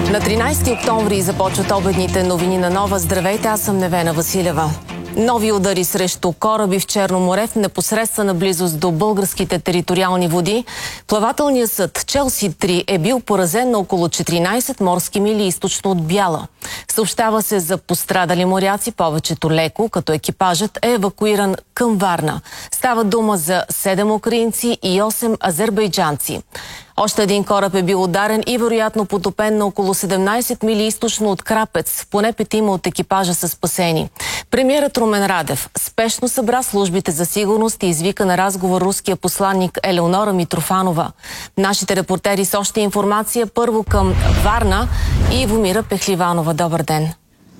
На 13 октомври започват обедните новини на Нова. Здравейте, аз съм Невена Василева. Нови удари срещу кораби в Черно море в непосредствена близост до българските териториални води. Плавателният съд Челси 3 е бил поразен на около 14 морски мили източно от Бяла. Съобщава се за пострадали моряци, повечето леко, като екипажът е евакуиран към Варна. Става дума за 7 украинци и 8 азербайджанци. Още един кораб е бил ударен и вероятно потопен на около 17 мили източно от Крапец. Поне 5 от екипажа са спасени. Премиерът Румен Радев спешно събра службите за сигурност и извика на разговор руския посланник Елеонора Митрофанова. Нашите репортери с още информация първо към Варна и Ивомира Пехливанова. Добър ден!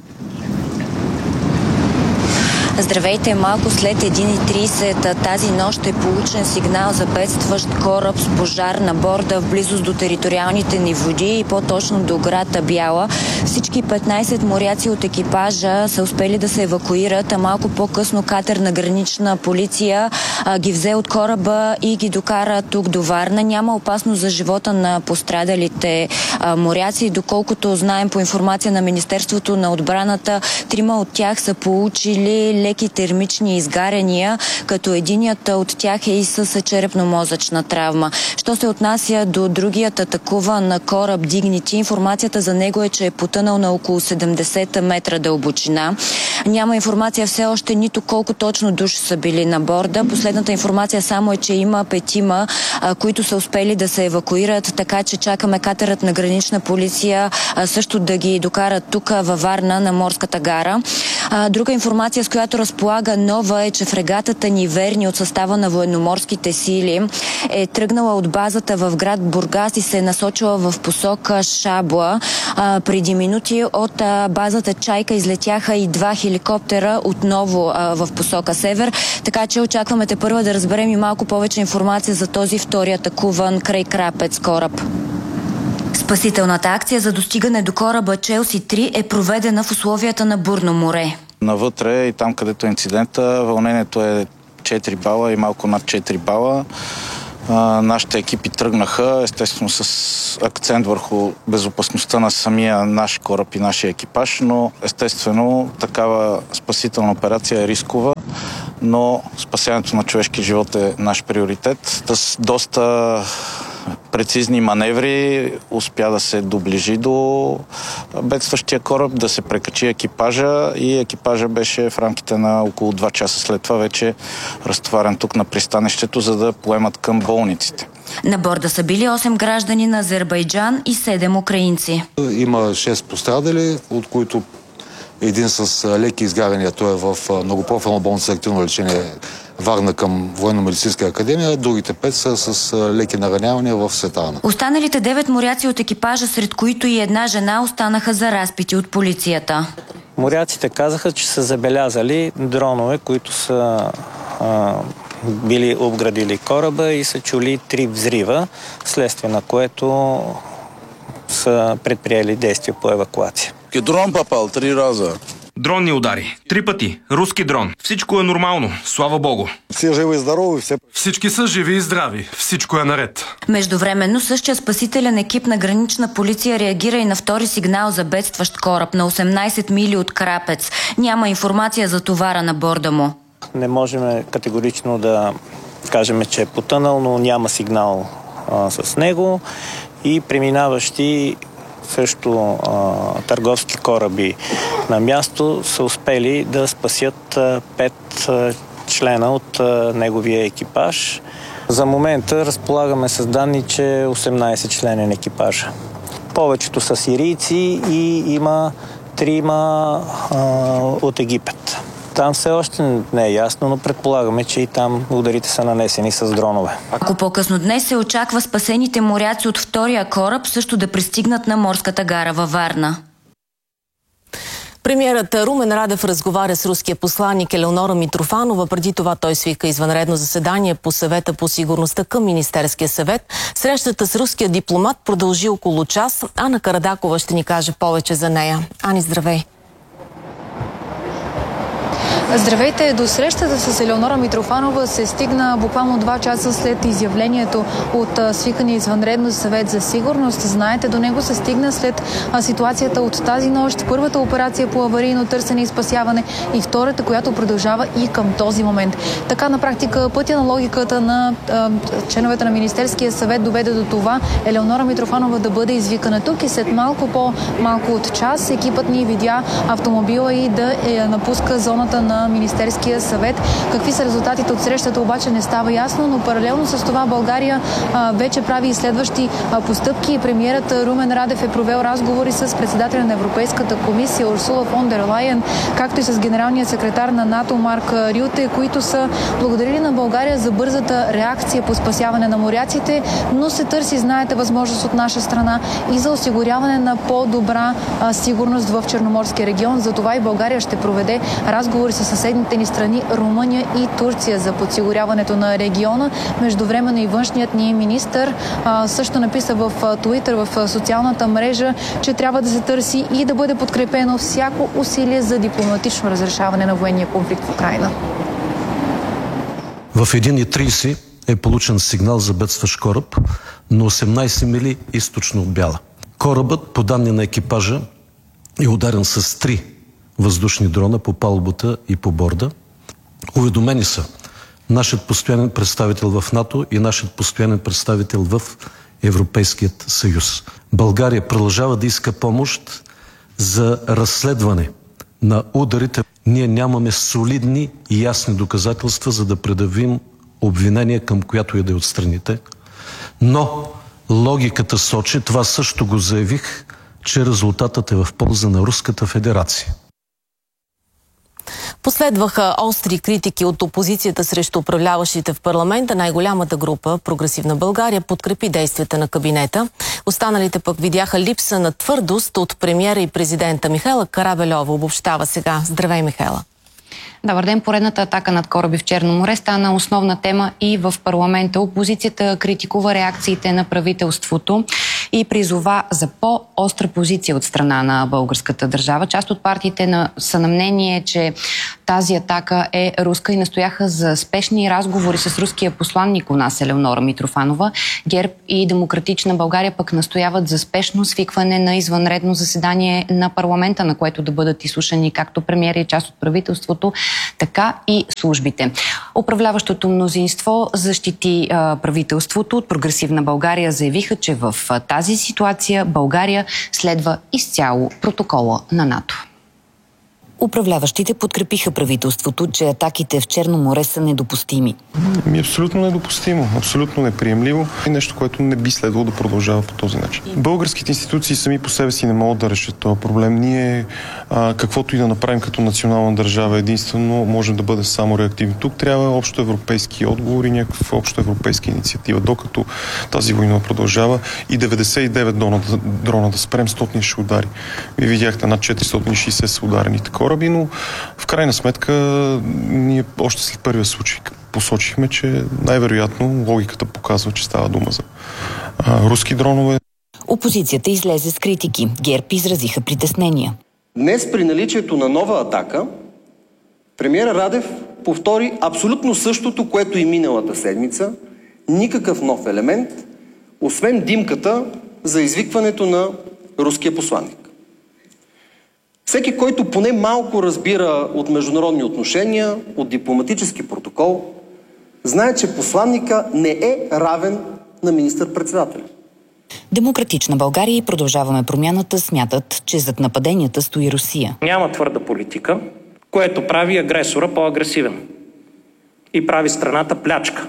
Здравейте! Малко след 1:30 тази нощ е получен сигнал за бедстващ кораб с пожар на борда в близост до териториалните ни води и по-точно до град Бяла. Всички 15 моряци от екипажа са успели да се евакуират, а малко по-късно катер на гранична полиция ги взе от кораба и ги докара тук до Варна. Няма опасност за живота на пострадалите моряци. Доколкото знаем по информация на Министерството на отбраната, 3 от тях са получили леки термични изгаряния, като единият от тях е и с черепно-мозъчна травма. Що се отнася до другият атакуван кораб Dignity, информацията за него е, че е потънал на около 70 метра дълбочина. Няма информация все още нито колко точно души са били на борда. Последната информация само е, че има 5, които са успели да се евакуират, така че чакаме катерът на гранична полиция също да ги докарат тук във Варна на морската гара. Друга информация, с която разполага Нова, е, че фрегатата ни Верни от състава на военноморските сили е тръгнала от базата в град Бургас и се е насочила в посока Шабла. Преди минути от базата Чайка излетяха и 2 хеликоптера отново в посока север, така че очакваме тепърва да разберем и малко повече информация за този втори атакуван край Крапец кораб. Спасителната акция за достигане до кораба Челси 3 е проведена в условията на бурно море. Навътре и там, където е инцидента, вълнението е 4 бала и малко над 4 бала. Нашите екипи тръгнаха, естествено с акцент върху безопасността на самия наш кораб и нашия екипаж, но естествено такава спасителна операция е рискова, но спасяването на човешки живот е наш приоритет. С доста прецизни маневри успя да се доближи до бедстващия кораб, да се прекачи екипажа и екипажа беше в рамките на около 2 часа след това вече разтоварен тук на пристанището, за да поемат към болниците. На борда са били 8 граждани на Азербайджан и 7 украинци. Има 6 пострадали, от които един с леки изгаряния. Той е в многопрофилна болница за активно лечение Варна към Военно-медицинска академия, другите 5 са с леки наранявания в Светлана. Останалите 9 моряци от екипажа, сред които и една жена, останаха за разпити от полицията. Моряците казаха, че са забелязали дронове, които са били обградили кораба и са чули 3 взрива, следствие на което са предприели действия по евакуация. Дрон попал 3 раза. Дронни удари. 3 пъти. Руски дрон. Всичко е нормално. Слава Богу. Все живи и здрави. Всички са живи и здрави. Всичко е наред. Междувременно същия спасителен екип на гранична полиция реагира и на втори сигнал за бедстващ кораб на 18 мили от Крапец. Няма информация за товара на борда му. Не можем категорично да кажем, че е потънал, но няма сигнал с него и преминаващи също търговски кораби на място са успели да спасят 5 члена от неговия екипаж. За момента разполагаме с данни, че 18 членен екипажа. Повечето са сирийци и има 3 от Египет. Там все още не е ясно, но предполагаме, че и там ударите са нанесени с дронове. Ако по-късно днес се очаква спасените моряци от втория кораб също да пристигнат на морската гара във Варна. Премиерът Румен Радев разговаря с руския посланник Елеонора Митрофанова. Преди това той свика извънредно заседание по съвета по сигурността към Министерския съвет. Срещата с руския дипломат продължи около час. Ана Карадакова ще ни каже повече за нея. Ани, здравей! Здравейте! До срещата с Елеонора Митрофанова се стигна буквално 2 часа след изявлението от свикания извънредно съвет за сигурност. Знаете, до него се стигна след ситуацията от тази нощ, първата операция по аварийно търсене и спасяване и втората, която продължава и към този момент. Така на практика пътя на логиката на членовете на Министерския съвет доведе до това Елеонора Митрофанова да бъде извикана тук и след малко от час екипът ни видя автомобила и да напуска зоната на Министерския съвет. Какви са резултатите от срещата обаче не става ясно, но паралелно с това България вече прави и следващи постъпки. Премиерът Румен Радев е провел разговори с председателя на Европейската комисия Урсула фон дер Лайен, както и с генералния секретар на НАТО Марк Рюте, които са благодарили на България за бързата реакция по спасяване на моряците, но се търси, знаете, възможност от наша страна и за осигуряване на по-добра сигурност в Черноморския регион. Затова и България ще проведе разговори с съседните ни страни Румъния и Турция за подсигуряването на региона. Междувременно и външният ни министър също написа в Туитър, в социалната мрежа, че трябва да се търси и да бъде подкрепено всяко усилие за дипломатично разрешаване на военния конфликт в Украйна. В 1:30 е получен сигнал за бедстващ кораб на 18 мили източно от Бяла. Корабът, по данни на екипажа, е ударен с 3 въздушни дрона по палубата и по борда. Уведомени са нашият постоянен представител в НАТО и нашият постоянен представител в Европейският съюз. България продължава да иска помощ за разследване на ударите. Ние нямаме солидни и ясни доказателства, за да предявим обвинение към която и да е от страните. Но логиката сочи, това също го заявих, че резултатът е в полза на Руската федерация. Последваха остри критики от опозицията срещу управляващите в парламента. Най-голямата група, Прогресивна България, подкрепи действията на кабинета. Останалите пък видяха липса на твърдост от премиера и президента. Михайла Карабельова обобщава сега. Здравей, Михайла. Добър ден. Поредната атака над кораби в Черно море стана основна тема и в парламента. Опозицията критикува реакциите на правителството и призова за по-остра позиция от страна на българската държава. Част от партиите са на мнение, че тази атака е руска и настояха за спешни разговори с руския посланник у нас Елеонора Митрофанова. ГЕРБ и Демократична България пък настояват за спешно свикване на извънредно заседание на парламента, на което да бъдат изслушани както премиера и част от правителството, така и службите. Управляващото мнозинство защити правителството. От Прогресивна България заявиха, че в тази ситуация България следва изцяло протокола на НАТО. Управляващите подкрепиха правителството, че атаките в Черно море са недопустими. Абсолютно недопустимо, абсолютно неприемливо и нещо, което не би следвало да продължава по този начин. Българските институции сами по себе си не могат да решат този проблем. Ние, каквото и да направим като национална държава, единствено можем да бъдем само реактивни. Тук трябва общо европейски отговор и някаква общо европейска инициатива. Докато тази война продължава и 99 дрона да спрем, 100 ще удари. Вие видяхте над 460 са ударените кораби, но в крайна сметка ние още след първия случай посочихме, че най-вероятно логиката показва, че става дума за руски дронове. Опозицията излезе с критики. ГЕРБ изразиха притеснения. Днес при наличието на нова атака, премиера Радев повтори абсолютно същото, което и миналата седмица. Никакъв нов елемент, освен димката за извикването на руския посланник. Всеки, който поне малко разбира от международни отношения, от дипломатически протокол, знае, че посланника не е равен на министър-председателя. Демократична България и Продължаваме промяната смятат, че зад нападенията стои Русия. Няма твърда политика, което прави агресора по-агресивен и прави страната плячка.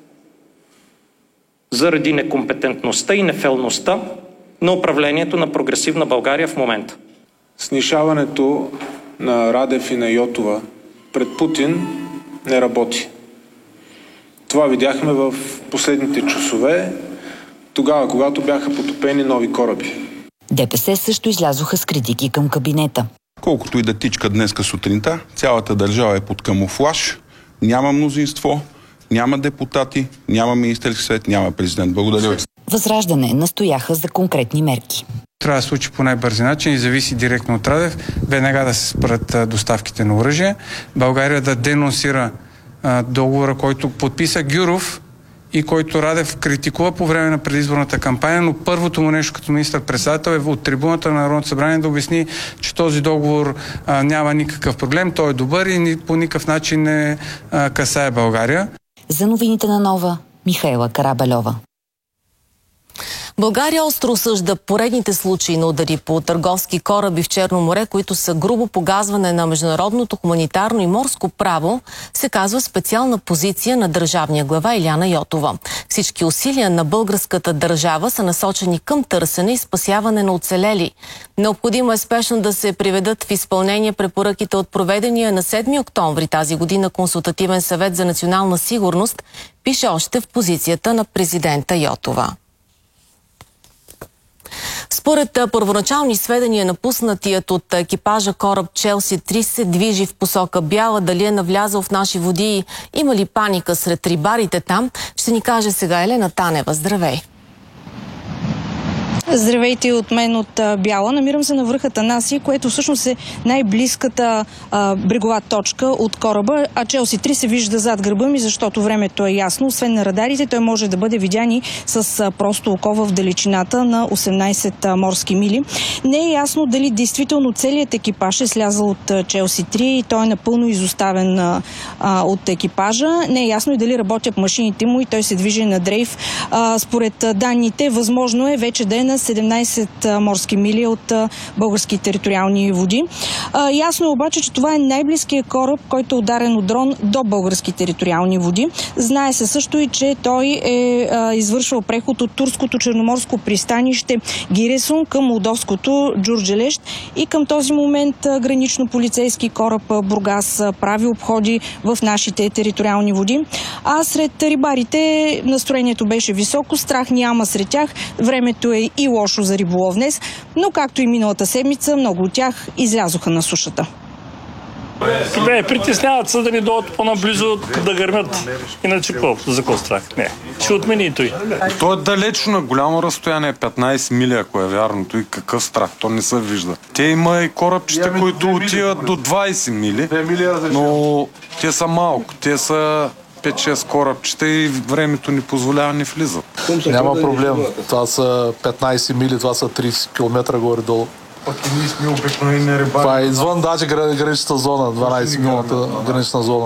Заради некомпетентността и нефелността на управлението на Прогресивна България в момента. Снишаването на Радев и на Йотова пред Путин не работи. Това видяхме в последните часове, тогава, когато бяха потопени нови кораби. ДПС също излязоха с критики към кабинета. Колкото и да тичка днеска сутринта, цялата държава е под камуфлаж, няма мнозинство, няма депутати, няма Министерски съвет, няма президент. Благодаря ви. Възраждане настояха за конкретни мерки. трябва да случи по най-бързи начин и зависи директно от Радев, веднага да се спрат доставките на оръжие. България да денонсира договора, който подписа Гюров и който Радев критикува по време на предизборната кампания, но първото му нещо като министър-председател е от трибуната на Народното събрание да обясни, че този договор няма никакъв проблем, той е добър и по никакъв начин не касае България. За новините на Нова, Михаела Карабальова. България остро осъжда поредните случаи на удари по търговски кораби в Черно море, които са грубо погазване на международното хуманитарно и морско право, се казва специална позиция на държавния глава Илияна Йотова. Всички усилия на българската държава са насочени към търсене и спасяване на оцелели. Необходимо е спешно да се приведат в изпълнение препоръките от проведения на 7 октомври тази година Консултативен съвет за национална сигурност, пише още в позицията на президента Йотова. Според първоначални сведения, напуснатият от екипажа кораб Челси 3 се движи в посока Бяла. Дали е навлязъл в наши води и има ли паника сред рибарите там, ще ни каже сега Елена Танева. Здравей! Здравейте от мен от Бяла. Намирам се на връха Танаси, което всъщност е най-близката брегова точка от кораба, а Челси 3 се вижда зад гърба ми, защото времето е ясно. Освен на радарите, той може да бъде видян и с просто око в далечината на 18 морски мили. Не е ясно дали действително целият екипаж е слязал от Челси 3 и той е напълно изоставен от екипажа. Не е ясно и дали работят машините му и той се движи на дрейф. Според данните, възможно е вече да е на 17 морски мили от български териториални води. Ясно е обаче, че това е най-близкият кораб, който е ударен от дрон до български териториални води. Знае се също и, че той е извършвал преход от турското черноморско пристанище Гиресун към молдовското Джурджелещ и към този момент гранично-полицейски кораб Бургас прави обходи в нашите териториални води. А сред рибарите настроението беше високо, страх няма сред тях, времето е и лошо за риболов днес, но както и миналата седмица, много от тях излязоха на сушата. Притесняват се да ни дойдат по-наблизо да гърмят. Иначе за какво страх? Не. Ще отмени и той. То е далечно на голямо разстояние, 15 мили, ако е вярно. И какъв страх? То не се вижда. Те има и корабчета, които отиват до 20 мили, но те са малко. Те са 5-6 корабчета и времето ни позволява не влизат. Няма проблем. Това са 15 мили, това са 30 км горе-долу. Пък и ние сме обикновени рибари. Това е извън граничната зона, 12 милната гранична зона.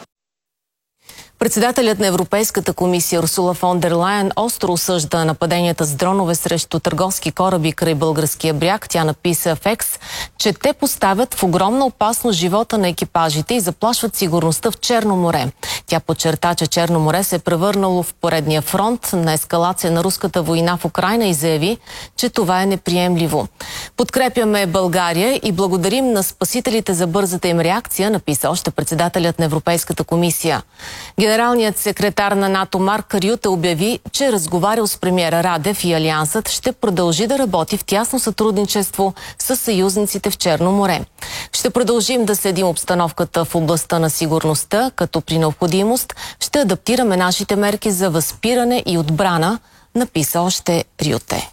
Председателят на Европейската комисия Урсула фон дер Лайен остро осъжда нападенията с дронове срещу търговски кораби край българския бряг. Тя написа в Екс, че те поставят в огромна опасност живота на екипажите и заплашват сигурността в Черно море. Тя подчерта, че Черно море се е превърнало в поредния фронт на ескалация на руската война в Украйна и заяви, че това е неприемливо. Подкрепяме България и благодарим на спасителите за бързата им реакция, написа още председателят на Европейската комисия. Генералният секретар на НАТО Марк Рюте обяви, че разговарял с премиера Радев и Алиансът ще продължи да работи в тясно сътрудничество с съюзниците в Черно море. Ще продължим да следим обстановката в областта на сигурността, като при необходимост ще адаптираме нашите мерки за възпиране и отбрана, написа още Рюте.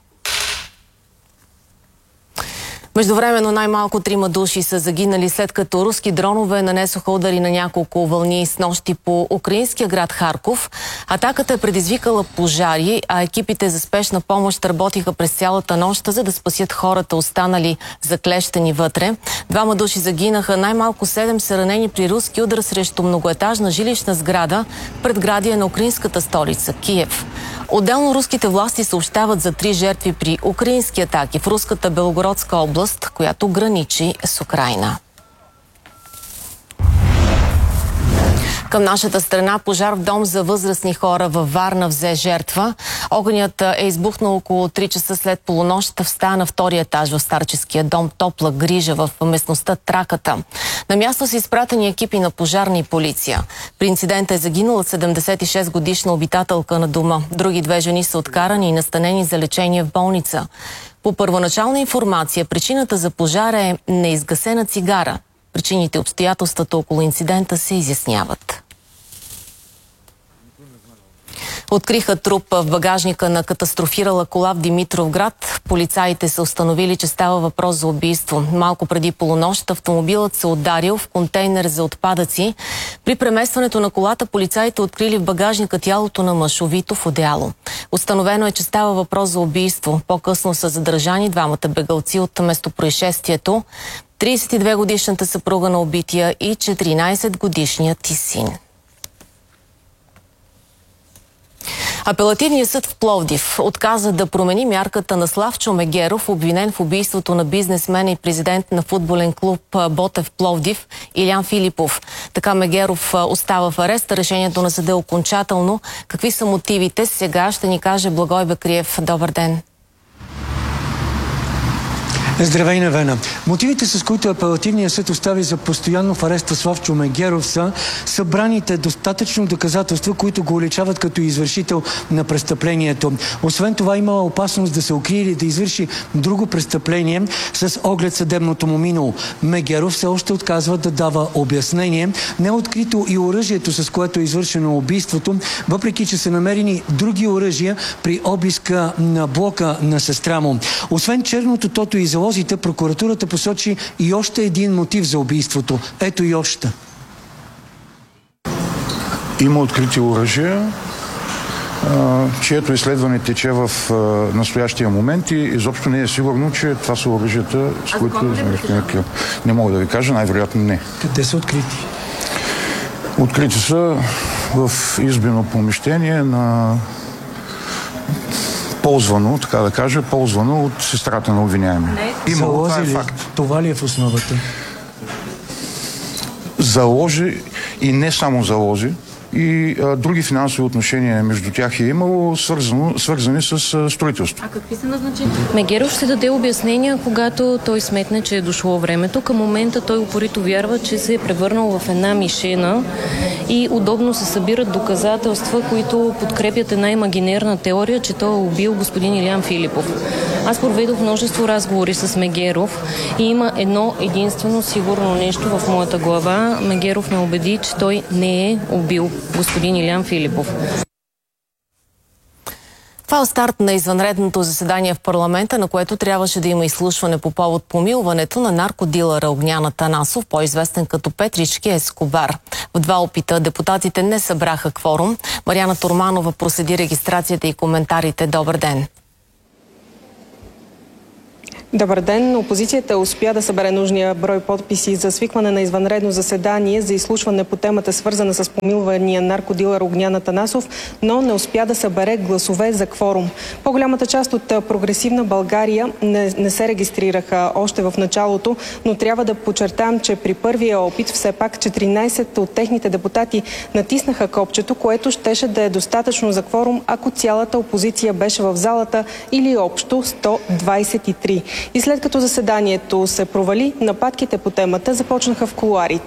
Междувременно най-малко 3 души са загинали след като руски дронове нанесоха удари на няколко вълни снощи по украинския град Харков. Атаката е предизвикала пожари, а екипите за спешна помощ работиха през цялата нощ, за да спасят хората, останали заклещени вътре. 2 души загинаха, най-малко 7 са ранени при руски удар срещу многоетажна жилищна сграда пред градия на украинската столица Киев. Отделно руските власти съобщават за 3 жертви при украински атаки в руската Белогородска област, която граничи с Украйна. Към нашата страна пожар в дом за възрастни хора във Варна взе жертва. Огънят е избухнал около 3 часа след полунощ в стая на 2-и етаж в старческия дом Топла грижа в местността Траката. На място са изпратени екипи на пожарна и полиция. При инцидента е загинала 76-годишна обитателка на дома. Други 2 жени са откарани и настанени за лечение в болница. По първоначална информация, причината за пожара е неизгасена цигара. Причините и обстоятелствата около инцидента се изясняват. Откриха труп в багажника на катастрофирала кола в Димитровград. Полицаите са установили, че става въпрос за убийство. Малко преди полунощ автомобилът се ударил в контейнер за отпадъци. При преместването на колата полицаите открили в багажника тялото на Машовито в одеяло. Установено е, че става въпрос за убийство. По-късно са задържани двамата бегалци от местопроизшествието. 32-годишната съпруга на убития и 14-годишният ти син. Апелативният съд в Пловдив отказа да промени мярката на Славчо Мегеров, обвинен в убийството на бизнесмен и президент на футболен клуб Ботев Пловдив Илян Филипов. Така Мегеров остава в арест. Решението на съда е окончателно. Какви са мотивите? Сега ще ни каже Благой Бекриев. Добър ден! Здравей, Невена. Мотивите, с които апелативният съд остави за постоянно в ареста Славчо Мегеров, са събраните достатъчно доказателства, които го уличават като извършител на престъплението. Освен това, има опасност да се укрие или да извърши друго престъпление с оглед съдебното му минало. Мегеров все още отказва да дава обяснение. Не е открито и оръжието, с което е извършено убийството, въпреки че са намерени други оръжия при обиска на блока на сестра му. Освен черното тото и залозите, прокуратурата посочи и още един мотив за убийството. Ето и още. Има открити оръжия, чието изследване тече в настоящия момент и изобщо не е сигурно, че това са оръжията, с които... Не мога да ви кажа, най-вероятно не. Къде са открити? Открити са в избено помещение на ползвано, така да кажа, ползвано от сестрата на обвиняемия. Това е факт. Това ли е в основата? Залози и не само залози, и други финансови отношения между тях е имало, свързани с строителство. А какви са назначени? Мегеров ще даде обяснения, когато той сметне, че е дошло времето. Към момента той упорито вярва, че се е превърнал в една мишена и удобно се събират доказателства, които подкрепят една имагинерна теория, че той е убил господин Илян Филипов. Аз проведох множество разговори с Мегеров и има едно единствено сигурно нещо в моята глава. Мегеров ме убеди, че той не е убил господин Илян Филипов. Това е старт на извънредното заседание в парламента, на което трябваше да има изслушване по повод помилването на наркодилъра Огнян Атанасов, по-известен като Петрички Ескобар. В два опита депутатите не събраха кворум. Мариана Турманова проследи регистрацията и коментарите. Добър ден! Добър ден. Опозицията успя да събере нужния брой подписи за свикване на извънредно заседание за изслушване по темата, свързана с помилвания наркодилър Огнян Атанасов, но не успя да събере гласове за кворум. По-голямата част от Прогресивна България не се регистрираха още в началото, но трябва да подчертаем, че при първия опит все пак 14 от техните депутати натиснаха копчето, което щеше да е достатъчно за кворум, ако цялата опозиция беше в залата, или общо 123. И след като заседанието се провали, нападките по темата започнаха в кулоарите.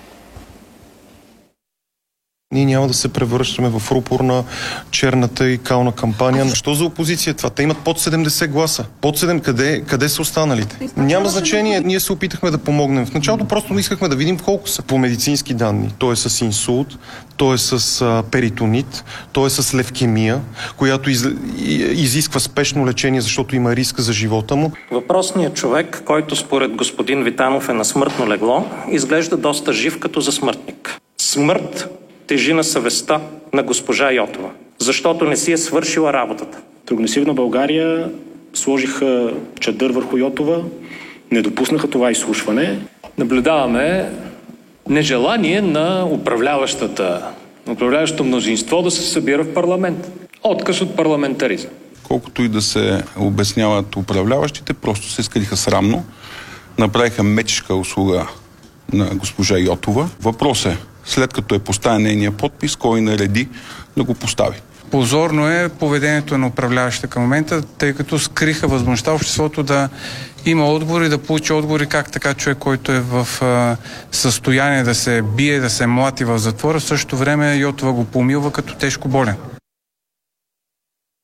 Ние няма да се превръщаме в рупор на черната и кална кампания. Що за опозиция това? Те имат под 70 гласа. Под 7, къде са останалите? Няма значение. Ние се опитахме да помогнем. В началото просто искахме да видим колко са по медицински данни. То е с инсулт, то е с перитонит, то е с левкемия, която изисква спешно лечение, защото има риск за живота му. Въпросният човек, който според господин Витанов е на смъртно легло, изглежда доста жив като за смъртник. Смърт тежи на съвестта на госпожа Йотова, защото не си е свършила работата. Прогресивна България сложиха чадър върху Йотова, не допуснаха това изслушване. Наблюдаваме нежелание на управляващото мнозинство да се събира в парламент. Отказ от парламентаризъм. Колкото и да се обясняват управляващите, просто се скриха срамно. Направиха мечешка услуга на госпожа Йотова. Въпрос е, след като е поставен нейния подпис, кой нареди да го постави. Позорно е поведението на управляващите към момента, тъй като скриха възможността обществото да има отговори, да получи отговори как така човек, който е в състояние да се бие, да се млати в затвора, в същото време Йотова го помилва като тежко болен.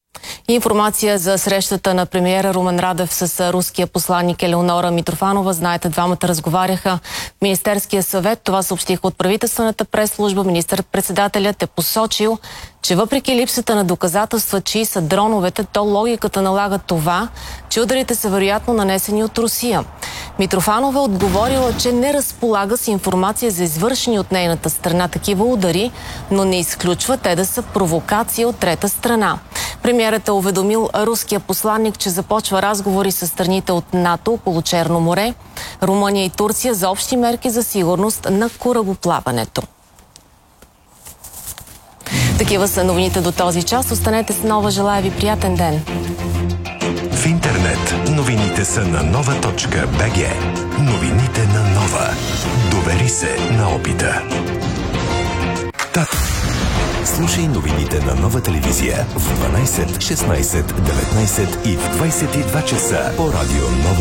Информация за срещата на премиера Румен Радев с руския посланник Елеонора Митрофанова. Знаете, двамата разговаряха в Министерския съвет. Това съобщиха от правителствената пресслужба. Министър-председателят е посочил, че въпреки липсата на доказателства, чии са дроновете, то логиката налага това, че ударите са вероятно нанесени от Русия. Митрофанова е отговорила, че не разполага с информация за извършени от нейната страна такива удари, но не изключва те да са провокация от трета страна. Премиерът е уведомил руския посланник, че започва разговори с страните от НАТО около Черно море, Румъния и Турция за общи мерки за сигурност на корабоплаването. Такива са новините до този час. Останете с Нова. Желая ви приятен ден. В интернет новините са на nova.bg. Новините на Нова. Довери се на опита. Слушай новините на Нова телевизия в 12, 16, 19 и в 22 часа по радио Нова.